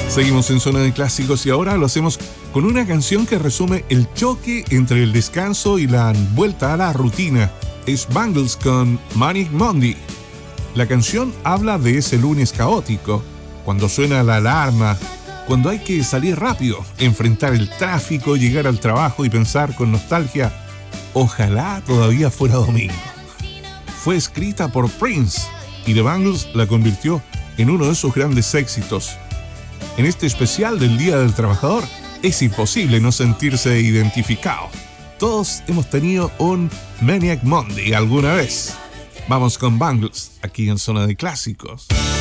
Seguimos en Zona de Clásicos y ahora lo hacemos con una canción que resume el choque entre el descanso y la vuelta a la rutina. Es Bangles con Manic Monday. La canción habla de ese lunes caótico, cuando suena la alarma, cuando hay que salir rápido, enfrentar el tráfico, llegar al trabajo y pensar con nostalgia, ojalá todavía fuera domingo. Fue escrita por Prince y The Bangles la convirtió en uno de sus grandes éxitos. En este especial del Día del Trabajador, es imposible no sentirse identificado. Todos hemos tenido un Maniac Monday alguna vez. Vamos con Bangles, aquí en Zona de Clásicos.